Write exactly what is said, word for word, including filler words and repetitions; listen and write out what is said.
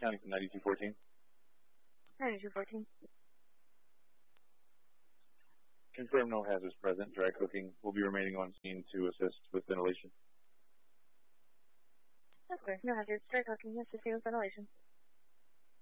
counting from ninety-two fourteen. ninety-two fourteen. Confirm no hazards present. Dry cooking will be remaining on scene to assist with ventilation. That's clear. No hazards. Dry cooking. Assisting with ventilation.